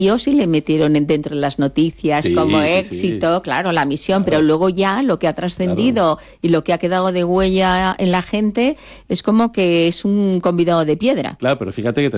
sí le metieron dentro de las noticias como éxito, claro, la misión, pero luego ya lo que ha trascendido y lo que ha quedado de huella en la gente es como que es un convidado de piedra. Claro, pero fíjate que